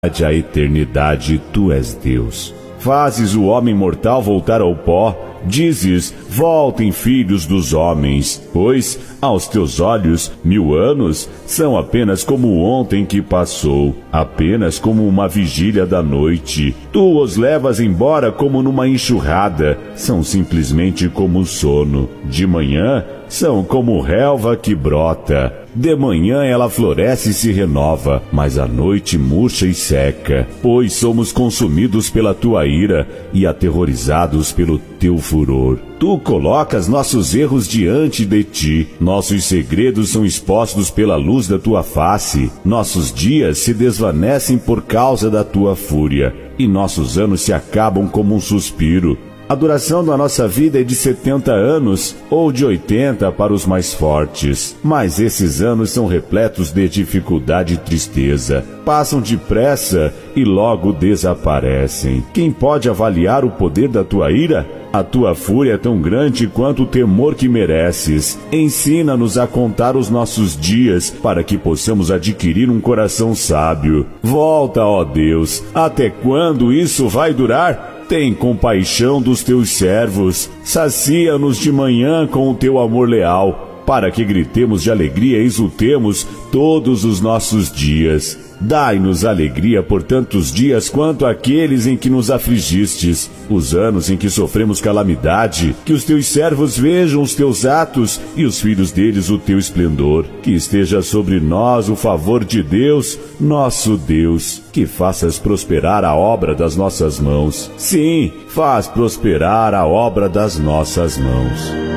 à eternidade, tu és Deus. Fazes o homem mortal voltar ao pó, dizes, voltem filhos dos homens, pois, aos teus olhos, 1000 anos são apenas como ontem que passou, apenas como uma vigília da noite. Tu os levas embora como numa enxurrada, são simplesmente como sono. De manhã, são como relva que brota. De manhã ela floresce e se renova, mas à noite murcha e seca. Pois somos consumidos pela tua ira e aterrorizados pelo teu furor. Tu colocas nossos erros diante de ti. Nossos segredos são expostos pela luz da tua face. Nossos dias se desvanecem por causa da tua fúria, e nossos anos se acabam como um suspiro. A duração da nossa vida é de 70 anos ou de 80 para os mais fortes. Mas esses anos são repletos de dificuldade e tristeza. Passam depressa e logo desaparecem. Quem pode avaliar o poder da tua ira? A tua fúria é tão grande quanto o temor que mereces. Ensina-nos a contar os nossos dias para que possamos adquirir um coração sábio. Volta, ó Deus, até quando isso vai durar? Tem compaixão dos teus servos, sacia-nos de manhã com o teu amor leal, para que gritemos de alegria e exultemos todos os nossos dias. Dai-nos alegria por tantos dias quanto aqueles em que nos afligistes, os anos em que sofremos calamidade, que os teus servos vejam os teus atos e os filhos deles o teu esplendor. Que esteja sobre nós o favor de Deus, nosso Deus, que faças prosperar a obra das nossas mãos. Sim, faz prosperar a obra das nossas mãos.